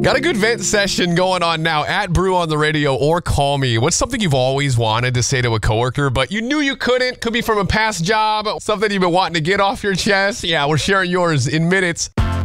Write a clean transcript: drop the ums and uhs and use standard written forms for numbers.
Got a good vent session going on now at Brew on the Radio or Call Me. What's something you've always wanted to say to a coworker, but you knew you couldn't? Could be from a past job, something you've been wanting to get off your chest. Yeah, we're sharing yours in minutes.